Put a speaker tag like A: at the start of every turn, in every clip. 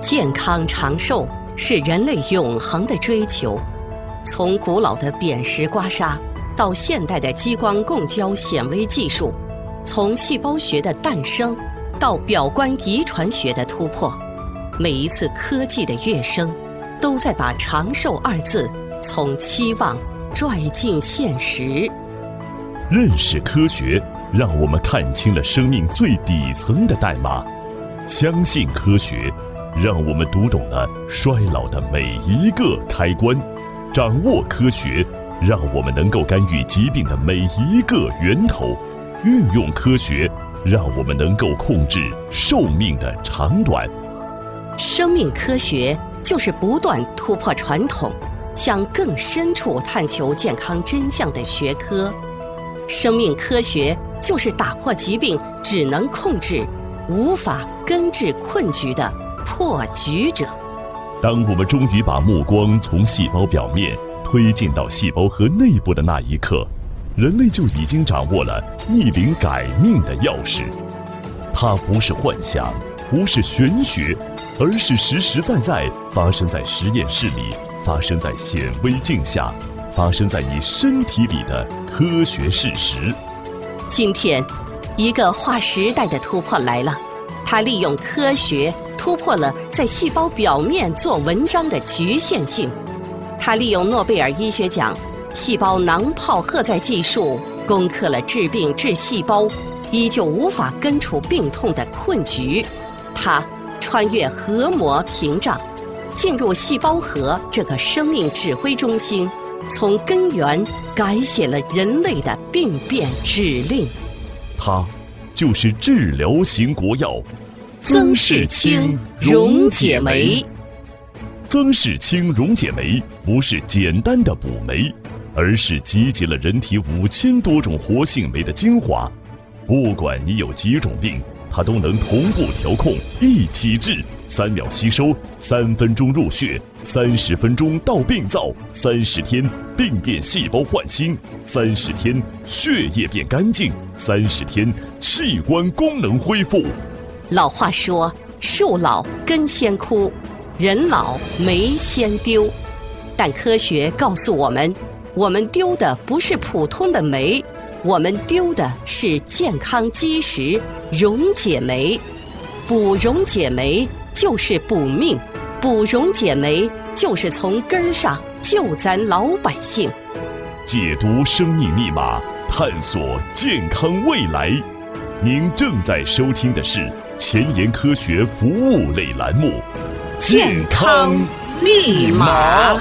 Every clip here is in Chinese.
A: 健康长寿是人类永恒的追求。从古老的扁食刮痧到现代的激光共焦显微技术，从细胞学的诞生到表观遗传学的突破，每一次科技的跃升，都在把长寿二字从期望拽进现实。
B: 认识科学，让我们看清了生命最底层的代码；相信科学，让我们读懂了衰老的每一个开关；掌握科学，让我们能够干预疾病的每一个源头；运用科学，让我们能够控制寿命的长短。
A: 生命科学就是不断突破传统，向更深处探求健康真相的学科。生命科学就是打破疾病只能控制，无法根治困局的破局者。
B: 当我们终于把目光从细胞表面推进到细胞核内部的那一刻，人类就已经掌握了逆龄改命的钥匙。它不是幻想，不是玄学，而是实实在在发生在实验室里，发生在显微镜下，发生在你身体里的科学事实。
A: 今天，一个划时代的突破来了，它利用科学突破了在细胞表面做文章的局限性。它利用诺贝尔医学奖细胞囊泡荷载技术，攻克了治病治细胞依旧无法根除病痛的困局。它穿越核膜屏障，进入细胞核这个生命指挥中心，从根源改写了人类的病变指令。
B: 它就是治疗型国药
A: 曾氏清溶解酶。
B: 曾氏清溶解酶不是简单的补酶，而是集结了人体5000多种活性酶的精华。不管你有几种病，它都能同步调控，一起治，3秒吸收，3分钟入血，30分钟到病灶，30天病变细胞换新，30天血液变干净，30天器官功能恢复。
A: 老话说，树老根先枯，人老酶先丢。但科学告诉我们，我们丢的不是普通的酶，我们丢的是健康基石溶解酶。补溶解酶就是补命，补溶解酶就是从根儿上救咱老百姓。
B: 解读生命密码，探索健康未来。您正在收听的是前沿科学服务类栏目《健康密码》。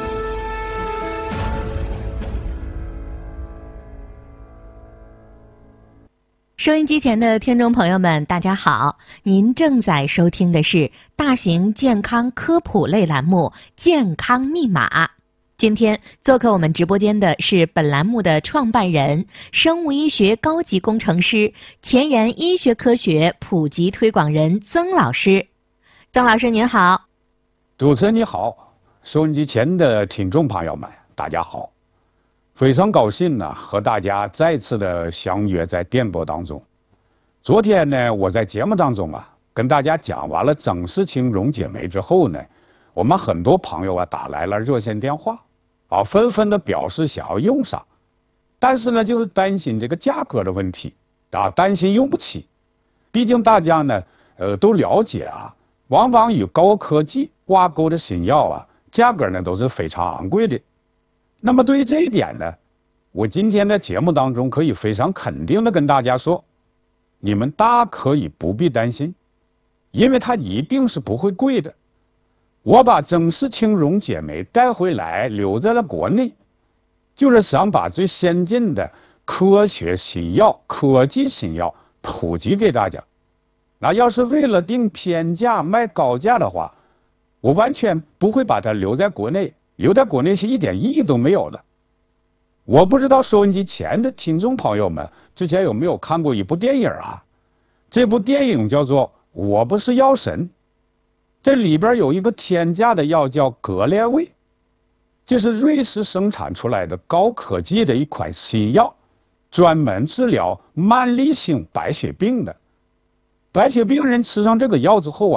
C: 收音机前的听众朋友们，大家好，您正在收听的是大型健康科普类栏目《健康密码》。今天做客我们直播间的是本栏目的创办人、生物医学高级工程师、前沿医学科学普及推广人曾老师。曾老师您好。
D: 主持人你好，收音机前的听众朋友们大家好。非常高兴呢，和大家再次的相约在电波当中。昨天呢，我在节目当中跟大家讲完了曾氏清溶解酶之后呢，我们很多朋友打来了热线电话，纷纷的表示想要用上，但是呢，就是担心这个价格的问题，担心用不起。毕竟大家呢，都了解往往与高科技挂钩的新药价格呢都是非常昂贵的。那么对于这一点呢，我今天的节目当中可以非常肯定的跟大家说，你们大可以不必担心，因为它一定是不会贵的。我把曾氏清溶解酶带回来留在了国内，就是想把最先进的科学新药、科技新药普及给大家。那要是为了定偏价卖高价的话，我完全不会把它留在国内，留在国内是一点意义都没有的。我不知道收音机前的听众朋友们之前有没有看过一部电影这部电影叫做《我不是药神》，这里边有一个天价的药叫格列卫，这是瑞士生产出来的高科技的一款新药，专门治疗慢粒性白血病的。白血病人吃上这个药之后